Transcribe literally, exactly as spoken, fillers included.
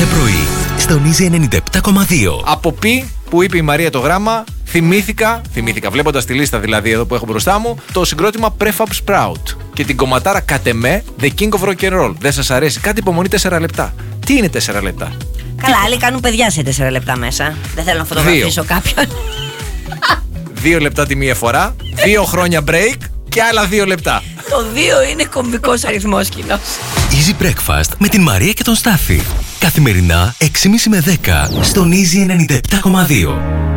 κάθε πρωί στον Easy ενενήντα επτά κόμμα δύο. Από πι που είπε η Μαρία το γράμμα, θυμήθηκα, θυμήθηκα βλέποντας τη λίστα δηλαδή εδώ που έχω μπροστά μου, το συγκρότημα Prefab Sprout και την κομματάρα κατ' εμέ The King of Rock and Roll. Δεν σας αρέσει? Κάτι υπομονή τέσσερα λεπτά. Τι είναι τέσσερα λεπτά? Καλά, άλλοι κάνουν παιδιά σε τέσσερα λεπτά μέσα. Δεν θέλω να φωτογραφίσω κάποιον. Δύο λεπτά τη μία φορά, δύο χρόνια break και άλλα δύο λεπτά. Το δύο είναι κομβικός αριθμός κοινός. Easy Breakfast με την Μαρία και τον Στάφη. Καθημερινά έξι και μισή με δέκα στον Easy ενενήντα επτά κόμμα δύο.